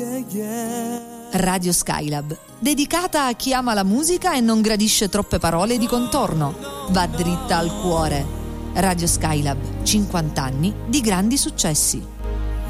Radio Skylab, dedicata a chi ama la musica e non gradisce troppe parole di contorno. Va dritta al cuore. Radio Skylab, 50 anni di grandi successi.